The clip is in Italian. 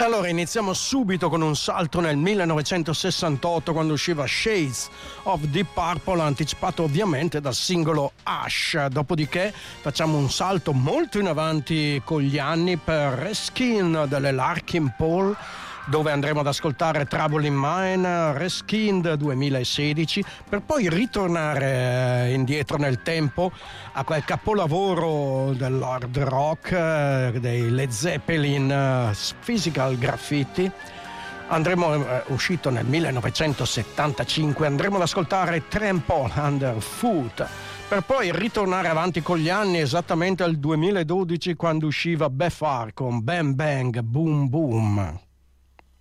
Allora iniziamo subito con un salto nel 1968 quando usciva Shades of Deep Purple, anticipato ovviamente dal singolo Hush. Dopodiché facciamo un salto molto in avanti con gli anni per Reskin delle Larkin Pool, dove andremo ad ascoltare Trouble in Mind, Reskinned 2016, per poi ritornare indietro nel tempo a quel capolavoro dell'hard rock dei Led Zeppelin, Physical Graffiti. Uscito nel 1975, andremo ad ascoltare Trample Underfoot, per poi ritornare avanti con gli anni esattamente al 2012 quando usciva Befar con Bang Bang Boom Boom.